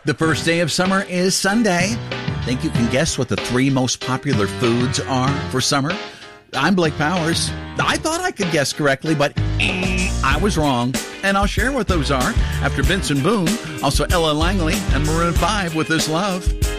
The first day of summer is Sunday. Think you can guess what the 3 most popular foods are for summer? I'm Blake Powers. I thought I could guess correctly, but I was wrong. And I'll share what those are after Benson Boone, also Ella Langley, and Maroon 5 with This Love.